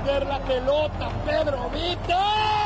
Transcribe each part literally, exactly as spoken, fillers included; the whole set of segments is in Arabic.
perder la pelota, Pedro Vito.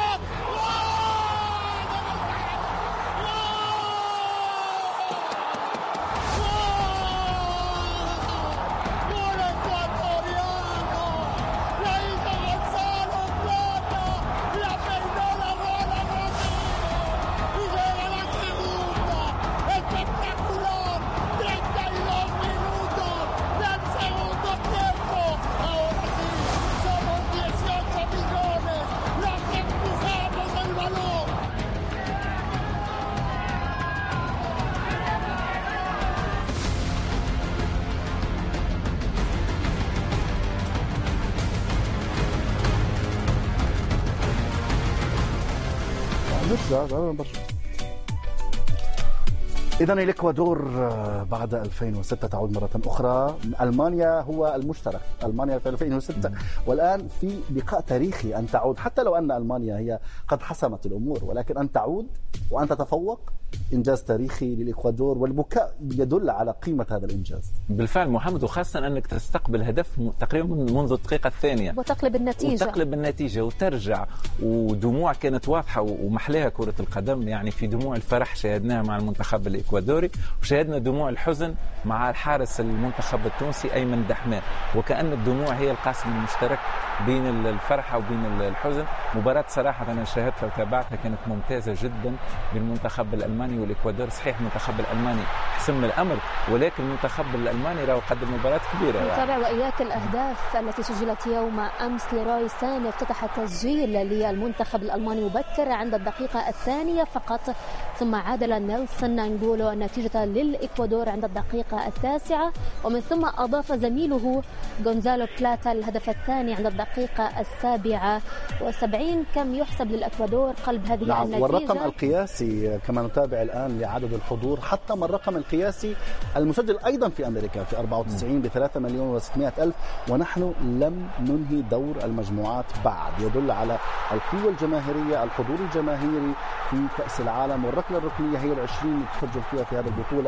إذن الإكوادور بعد ألفين وستة تعود مرة أخرى. ألمانيا هو المشترك، ألمانيا في ألفين وستة، والآن في لقاء تاريخي أن تعود، حتى لو أن ألمانيا هي قد حسمت الأمور، ولكن أن تعود وأن تتفوق إنجاز تاريخي للإكوادور، والبكاء يدل على قيمة هذا الإنجاز. بالفعل محمد، وخاصة أنك تستقبل هدف تقريبا منذ الدقيقة الثانية وتقلب النتيجة وتقلب النتيجة وترجع، ودموع كانت واضحة ومحلها كرة القدم. يعني في دموع الفرح شاهدناها مع المنتخب الإكوادوري، وشاهدنا دموع الحزن مع الحارس المنتخب التونسي أيمن دحمان، وكأن الدموع هي القاسم المشترك بين الفرحة وبين الحزن. مباراة صراحة أنا شاهدتها وتابعتها كانت ممتازة جدا بالمنتخب الألماني والإكوادور. صحيح المنتخب الألماني حسم الأمر، ولكن المنتخب الألماني راه قدم مباراة كبيرة. نتابع وإياك الأهداف التي سجلت يوم أمس. لروي ساني افتتح التسجيل للمنتخب الألماني مبكر عند الدقيقة الثانية فقط، ثم عادل نيلسون نانجولو النتيجة للإكوادور عند الدقيقة التاسعة، ومن ثم أضاف زميله غونزالو بلاتا الهدف الثاني عند الدقيقة السابعة وسبعين. كم يحسب للإكوادور قلب هذه نعم. النتيجة؟ والرقم القياسي كما نتابع الآن لعدد الحضور، حتى من الرقم القياسي المسجل أيضا في أمريكا في أربعة وتسعين بثلاثة مليون وستمائة ألف، ونحن لم ننهي دور المجموعات بعد. يدل على القوة الجماهيرية، الحضور الجماهيري في كأس العالم، والركلة الركنية هي العشرين تسجل فيها في هذه البطولة،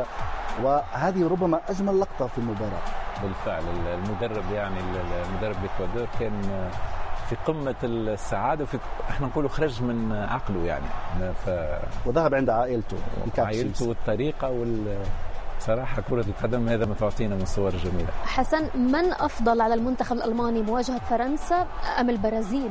وهذه ربما أجمل لقطة في المباراة. بالفعل المدرب يعني المدرب الإكوادور كان في قمة السعادة، وفي احنا نقوله خرج من عقله يعني، ف... وذهب عند عائلته عائلته والطريقة وال صراحة كرة القدم هذا ما تعطينا من صور جميلة. حسن، من أفضل على المنتخب الألماني، مواجهة فرنسا أم البرازيل؟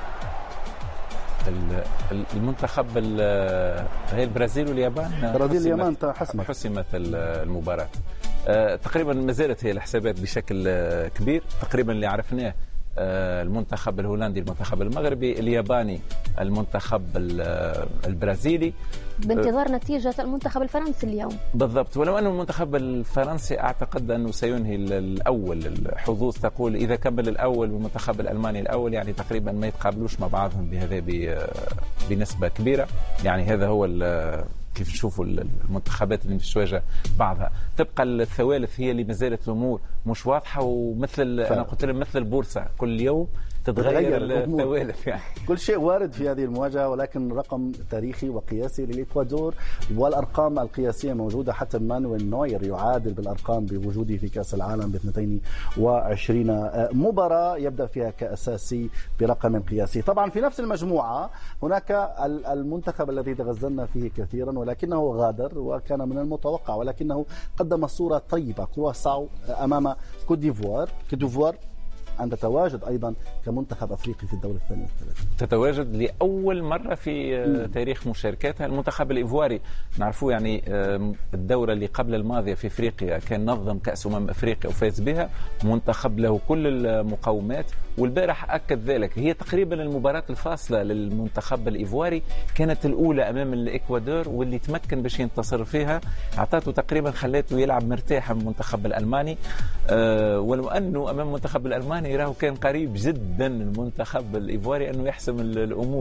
المنتخب هي البرازيل واليابان. البرازيل واليابان حسمت حسمت المباراة تقريبا، ما زالت هي الحسابات بشكل كبير. تقريبا اللي عرفناه المنتخب الهولندي، المنتخب المغربي، الياباني، المنتخب البرازيلي، بانتظار نتيجة المنتخب الفرنسي اليوم. بالضبط. ولو أن المنتخب الفرنسي أعتقد أنه سينهي الأول. الحظوظ تقول إذا كمل الأول والمنتخب الألماني الأول يعني تقريبا ما يتقابلوش مع بعضهم بهذا بنسبة كبيرة. يعني هذا هو كيف نشوفوا المنتخبات اللي مش تواجه بعضها. تبقى الثوالث هي اللي مازالت الأمور مش واضحة، ومثل أنا قلت لهم مثل البورصة كل يوم تتغير الثوالث يعني. كل شيء وارد في هذه المواجهة، ولكن رقم تاريخي وقياسي للإكوادور، والأرقام القياسية موجودة. حتى مانويل نوير يعادل بالأرقام بوجوده في كأس العالم ب اثنتين وعشرين مباراة يبدأ فيها كأساسي برقم قياسي. طبعا في نفس المجموعة هناك المنتخب الذي تغزلنا فيه كثيرا ولكنه غادر، وكان من المتوقع، ولكنه قدم صورة طيبة. كرواساو أمام كوت ديفوار. كوت ديفوار أن تتواجد أيضا كمنتخب أفريقي في الدورة الثانية والثالثة، تتواجد لأول مرة في م. تاريخ مشاركاتها. المنتخب الإيفواري نعرفوه يعني الدورة اللي قبل الماضية في أفريقيا كان نظم كأس أمم أفريقيا وفاز بها، منتخب له كل المقومات، والبارح أكد ذلك. هي تقريبا المباراة الفاصلة للمنتخب الإيفواري كانت الأولى أمام الإكوادور، واللي تمكن باش ينتصر فيها أعطاته تقريبا خلاته يلعب مرتاح من المنتخب الألماني. أه ولو أنه أمام المنتخب الألماني راه كان قريب جدا المنتخب الإيفواري أنه يحسم الأمور.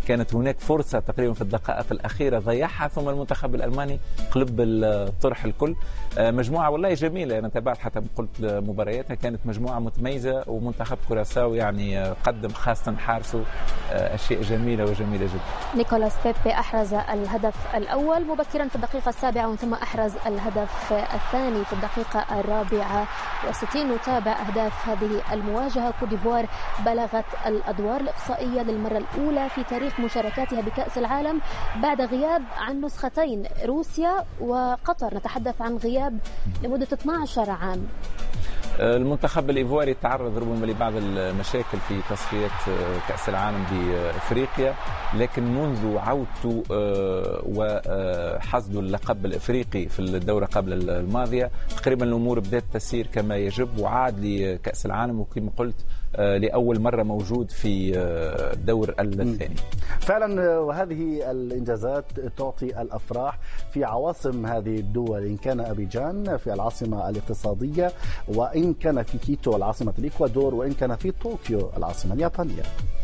كانت هناك فرصة تقريبا في الدقائق الأخيرة ضيعها، ثم المنتخب الألماني قلب الطرح الكل. مجموعة والله جميلة، أنا تابعت حتى قلت مبارياتها، كانت مجموعة متميزة، ومنتخب كوراساو يعني قدم خاصة حارسه أشياء جميلة وجميلة جدا. نيكولاس بيبي أحرز الهدف الأول مبكرا في الدقيقة السابعة، ثم أحرز الهدف الثاني في الدقيقة الرابعة وستين. نتابع أهداف هذه المواجهة. كوت ديفوار بلغت الأدوار الإقصائية للمرة الأولى في تاريخ مشاركاتها بكأس العالم بعد غياب عن نسختين، روسيا وقطر. نتحدث عن غياب لمدة اثني عشر عام. المنتخب الإيفواري تعرض ربما لبعض المشاكل في تصفيات كأس العالم بإفريقيا، لكن منذ عودته وحصده اللقب الإفريقي في الدورة قبل الماضية تقريبا الأمور بدأت تسير كما يجب، وعاد لكأس العالم وكما قلت لأول مرة موجود في الدور الثاني. فعلا، وهذه الإنجازات تعطي الأفراح في عواصم هذه الدول، إن كان أبيجان في العاصمة الاقتصادية، وإن كان في كيتو العاصمة الإكوادور، وإن كان في طوكيو العاصمة اليابانية.